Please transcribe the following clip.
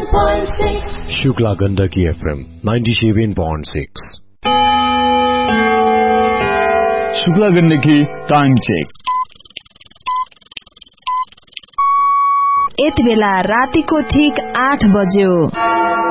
97.6 Shukla Gandaki FM 97.6 Shukla Gandaki time check. यति बेला रातिको ठीक 8 बज्यो।